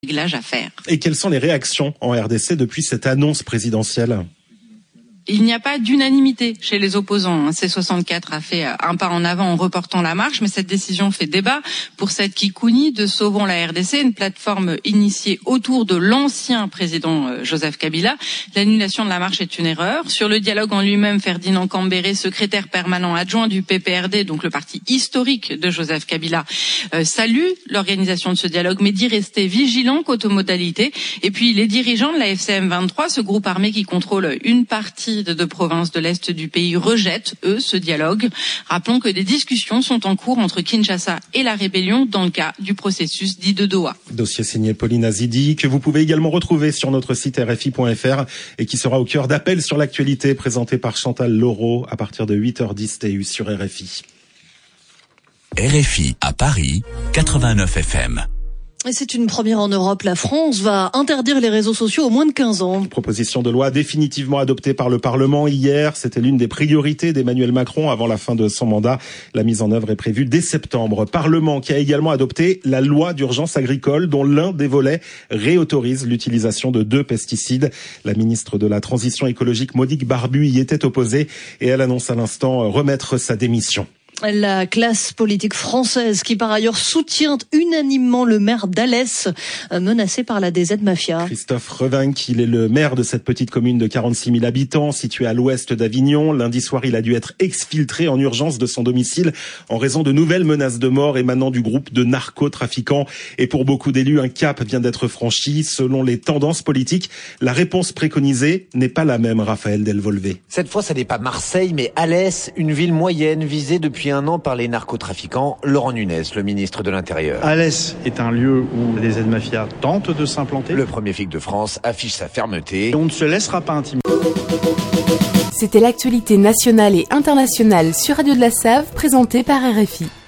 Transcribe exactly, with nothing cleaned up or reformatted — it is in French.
réglages à faire. Et quelles sont les réactions en R D C depuis cette annonce présidentielle ? Il n'y a pas d'unanimité chez les opposants. C soixante-quatre a fait un pas en avant en reportant la marche, mais cette décision fait débat. Pour cette Kikouni de Sauvons la R D C, une plateforme initiée autour de l'ancien président Joseph Kabila, l'annulation de la marche est une erreur. Sur le dialogue en lui-même, Ferdinand Cambéré, secrétaire permanent adjoint du P P R D, donc le parti historique de Joseph Kabila, euh, salue l'organisation de ce dialogue, mais dit rester vigilant quant aux modalités. Et puis les dirigeants de la F C M vingt-trois, ce groupe armé qui contrôle une partie de deux provinces de l'Est du pays, rejettent, eux, ce dialogue. Rappelons que des discussions sont en cours entre Kinshasa et la rébellion dans le cas du processus dit de Doha. Dossier signé Pauline Azidi, que vous pouvez également retrouver sur notre site R F I point F R et qui sera au cœur d'Appel sur l'actualité présenté par Chantal Laureau à partir de huit heures dix T U sur R F I. R F I à Paris, quatre-vingt-neuf F M. Et c'est une première en Europe. La France va interdire les réseaux sociaux aux moins de quinze ans. Proposition de loi définitivement adoptée par le Parlement hier. C'était l'une des priorités d'Emmanuel Macron avant la fin de son mandat. La mise en œuvre est prévue dès septembre. Parlement qui a également adopté la loi d'urgence agricole dont l'un des volets réautorise l'utilisation de deux pesticides. La ministre de la Transition écologique Monique Barbu y était opposée et elle annonce à l'instant remettre sa démission. La classe politique française qui par ailleurs soutient unanimement le maire d'Alès menacé par la D Z Mafia. Christophe Revinck, il est le maire de cette petite commune de quarante-six mille habitants située à l'ouest d'Avignon. Lundi soir, il a dû être exfiltré en urgence de son domicile en raison de nouvelles menaces de mort émanant du groupe de narcotrafiquants. Et pour beaucoup d'élus, un cap vient d'être franchi. Selon les tendances politiques, la réponse préconisée n'est pas la même, Raphaël Delvolvé. Cette fois, ça n'est pas Marseille, mais Alès, une ville moyenne visée depuis un an par les narcotrafiquants. Laurent Nunez, le ministre de l'Intérieur. Alès est un lieu où les Z-Mafia tentent de s'implanter. Le premier flic de France affiche sa fermeté. Et on ne se laissera pas intimider. C'était l'actualité nationale et internationale sur Radio de la Save, présentée par R F I.